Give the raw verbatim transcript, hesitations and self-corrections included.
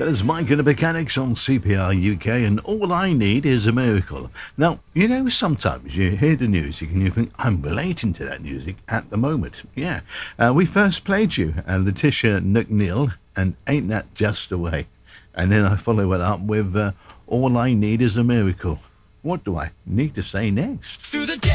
That is Mike and the Mechanics on C P R U K, and All I Need Is a Miracle. Now, you know, sometimes you hear the music and you think, I'm relating to that music at the moment. Yeah. Uh, we first played you, uh, Letitia McNeil, and Ain't That Just the Way? And then I follow it up with uh, All I Need Is a Miracle. What do I need to say next? Through the